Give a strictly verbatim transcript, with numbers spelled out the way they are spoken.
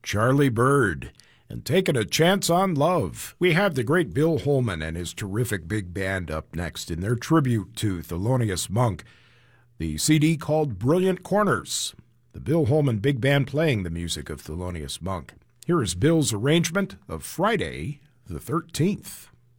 Charlie Bird, and Taking a Chance on Love. We have the great Bill Holman and his terrific big band up next in their tribute to Thelonious Monk, the C D called Brilliant Corners. The Bill Holman Big Band playing the music of Thelonious Monk. Here is Bill's arrangement of Friday the thirteenth.